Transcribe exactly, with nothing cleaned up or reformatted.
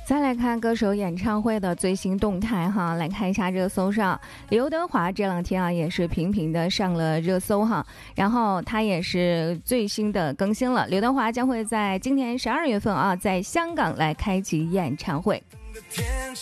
再来看歌手演唱会的最新动态哈，来看一下热搜上，刘德华这两天啊也是频频的上了热搜哈，然后他也是最新的更新了，刘德华将会在今年十二月份啊在香港来开启演唱会。